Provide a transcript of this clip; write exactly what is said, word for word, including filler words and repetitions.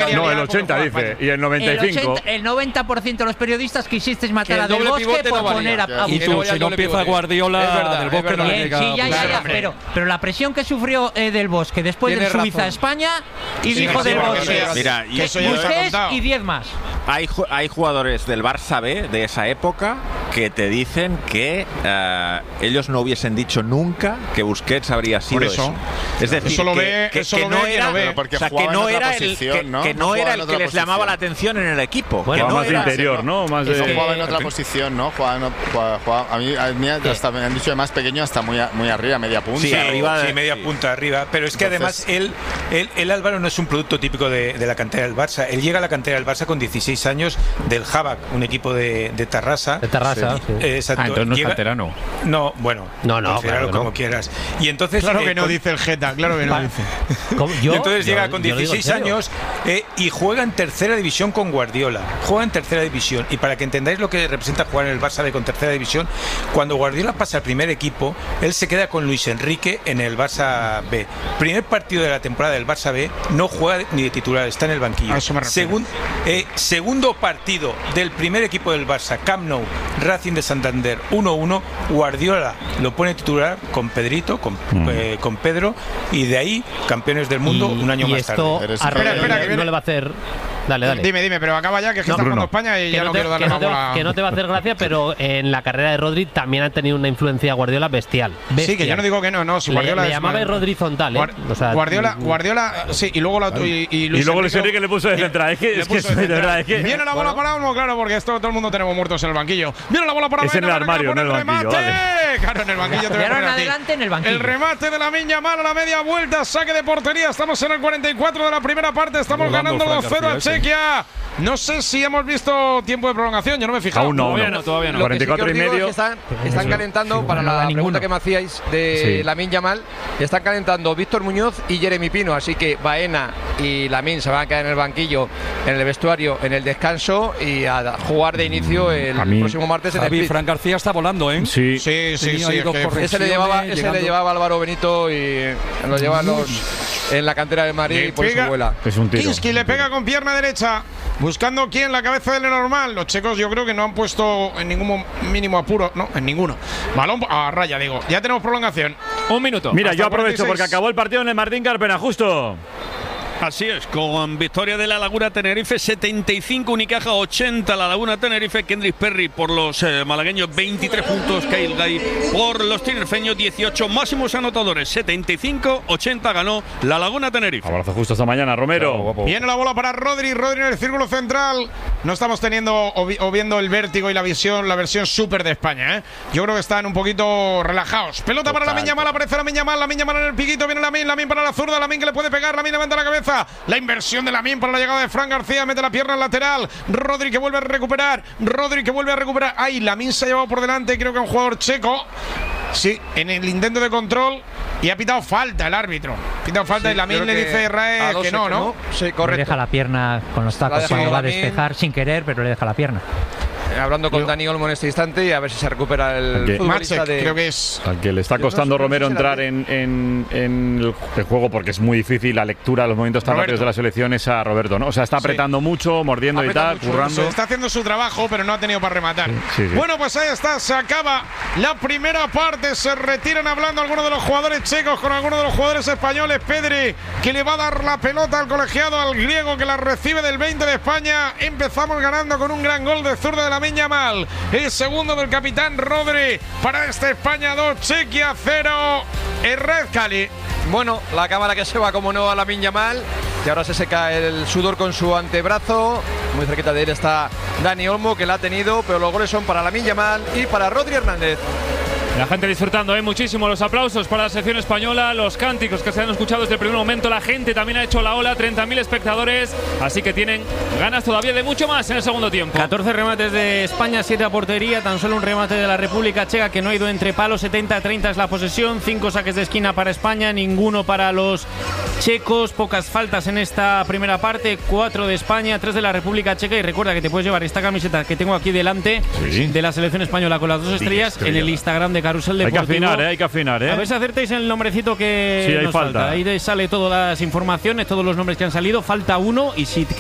No, el ochenta dice, y el noventa y cinco. El, ochenta, el noventa por ciento de los periodistas quisisteis matar a Del Bosque por no poner a, a Y tú, si no empieza Guardiola, es verdad, Del Bosque no le llega. Sí, ya, ya, ya, pero, pero la presión que sufrió eh, Del Bosque después de Suiza-España y sí, dijo sí, Del sí, Bosque, mira, y Busquets y diez más. Hay, hay jugadores del Barça B de esa época que te dicen que uh, ellos no hubiesen dicho nunca que Busquets habría sido eso. eso. Es decir, eso lo que, ve, que, eso que lo no ve, era, no ve. O sea, que no era el que, ¿no? que no era el que les llamaba la atención en el equipo. Bueno, que no más era, interior, ¿no? Más de... No jugaba en otra posición, ¿no? Jugaba, en, jugaba, jugaba, a mí, a mí hasta me han dicho de más pequeño hasta muy, a, muy arriba, media punta. Sí, arriba, sí media sí. punta arriba. Pero es que Entonces, además él, él, él, Álvaro, no es un producto típico de, de la cantera del Barça. Él llega a la cantera del Barça con dieciséis años del Habak, un equipo de, de Tarrasa. De Tarrasa, sí. Sí. Eh, exacto. Ah, entonces no es llega, canterano. No, bueno. No, no, claro como no. quieras. Y entonces. Claro eh, que no, con, dice el Geta, claro que no dice. ¿Yo? Y entonces yo, llega con dieciséis años eh, y juega en tercera división con Guardiola. Juega en tercera división. Y para que entendáis lo que representa jugar en el Barça B con tercera división, cuando Guardiola pasa al primer equipo, él se queda con Luis Enrique en el Barça B. Primer partido de la temporada del Barça B, no juega ni de titular, está en el banquillo. Segun, eh, segundo partido del primer equipo del Barça, Camp Nou, Racing de Santander, uno uno. Guardiola lo pone titular con Pedrito, con, mm. eh, con Pedro, y de ahí campeones del mundo y, un año y más esto tarde. Espera, espera, que no, no le va a hacer. Dale, dale. Dime, dime, pero acaba ya, que es que no, está Bruno. jugando España y que ya no, no te, quiero darle que más no te, bola. Que no te va a hacer gracia, pero en la carrera de Rodri también ha tenido una influencia Guardiola bestial. bestial. Sí, que yo no digo que no, no. Si Guardiola le, es le llamaba mal. Rodri Zontal, ¿eh? O sea, Guardiola, Guardiola, sí, y luego la, y, y, Luis y luego Luis Enrique Enrique le puso de central. Es que, es que, de verdad, es que viene la bola para Olmo, claro, porque esto todo el mundo tenemos muertos en el banquillo. Viene la bola para Es en el armario, no en el banquillo, vale. Claro, en el banquillo te voy a poner a ti. adelante en el banquillo. El remate de Lamine Yamal a la media vuelta, saque de portería. Estamos en el cuarenta y cuatro de la primera parte. Estamos ganando dos cero a Chequia. No sé si hemos visto tiempo de prolongación, yo no me he fijado. Aún no, todavía no, no, todavía no. cuarenta y cuatro y medio. Es que están, están calentando, sí, para no la da pregunta ninguno. que me hacíais de Sí. Lamine Yamal, están calentando Víctor Muñoz y Jeremy Pino, así que Baena y Lamine se van a quedar en el banquillo, en el vestuario, en el descanso y a jugar de inicio el A mí- próximo martes en el Javi, Split. Fran García está volando, ¿eh? Sí. Sí, sí, Tenía sí. ahí es dos que- correcciones. Ese le llevaba, ese llegando. le llevaba Álvaro Benito y lo lleva los, en la cantera de Madrid Le y por pega- eso vuela. Es un tiro. Kinski le pega con pierna derecha, buscando quién, la cabeza de Lenormand. Los checos yo creo que no han puesto en ningún mo- mínimo apuro, no, en ninguno. Balón a raya, digo. Ya tenemos prolongación. Un minuto. Mira, Hasta yo el aprovecho cuarenta y seis. porque acabó el partido en el Martín Carpena, justo. Así es, con victoria de la Laguna Tenerife, setenta y cinco, Unicaja ochenta, la Laguna Tenerife, Kendrick Perry por los eh, malagueños, veintitrés puntos, Kyle Gay por los tinerfeños, dieciocho, máximos anotadores, setenta y cinco ochenta ganó la Laguna Tenerife. Abrazo justo hasta mañana, Romero. Viene la bola para Rodri, Rodri en el círculo central. No estamos teniendo o, vi- o viendo el vértigo y la visión, la versión súper de España, ¿eh? Yo creo que están un poquito relajados. Pelota para Lamine Yamal, aparece Lamine Yamal, Lamine Yamal en el piquito, viene Lamine, Lamine para la zurda, Lamine que le puede pegar, Lamine levanta la cabeza. La inversión de Lamine para la llegada de Fran García, mete la pierna al lateral. Rodri que vuelve a recuperar, Rodri que vuelve a recuperar. Ay, Lamine se ha llevado por delante, creo que un jugador checo. Sí, en el intento de control y ha pitado falta el árbitro. Ha pitado falta Sí, y Lamine creo le que dice a Israel Alonso que no, ¿no? Sí, Le correcto. deja la pierna con los La tacos deja cuando va a Lamine. despejar sin querer, pero le deja la pierna. Eh, Hablando con Dani Olmo en este instante y a ver si se recupera el Ok. futbolista Matzek, de... creo que es. Al que le está Yo no costando sé, no Romero sé si entrar la- en, en, en el, el juego porque es muy difícil la lectura de los movimientos tan Roberto. rápidos de la selección es a Roberto, ¿no? O sea, está apretando mucho, mordiendo Aprieta y tal, mucho, currando. Se está haciendo su trabajo, pero no ha tenido para rematar. sí, sí. Bueno, pues ahí está, se acaba la primera parte. Se retiran hablando algunos de los jugadores checos con algunos de los jugadores españoles. Pedri, que le va a dar la pelota al colegiado, al griego, que la recibe del veinte de España. Empezamos ganando con un gran gol de zurda de Lamine Yamal. El segundo del capitán Rodri para este España dos, Chequia cero. Herrera Cali. Bueno, la cámara que se va como no a Lamine Yamal y ahora se seca el sudor con su antebrazo. Muy cerquita de él está Dani Olmo, que la ha tenido, pero los goles son para Lamine Yamal y para Rodri Hernández. La gente disfrutando, ¿eh? Muchísimo. Los aplausos para la selección española, los cánticos que se han escuchado desde el primer momento. La gente también ha hecho la ola, treinta mil espectadores. Así que tienen ganas todavía de mucho más en el segundo tiempo. catorce remates de España, siete a portería. Tan solo un remate de la República Checa que no ha ido entre palos. setenta a treinta es la posesión. cinco saques de esquina para España, ninguno para los checos. Pocas faltas en esta primera parte. cuatro de España, tres de la República Checa. Y recuerda que te puedes llevar esta camiseta que tengo aquí delante Sí. de la selección española con las dos estrellas estrellas. en el Instagram de Carrusel Hay que Deportivo. afinar, ¿eh? Hay que afinar, ¿eh? A ver si acertáis el nombrecito que Sí, hay nos falta. falta. Ahí te sale todas las informaciones, todos los nombres que han salido. Falta uno y si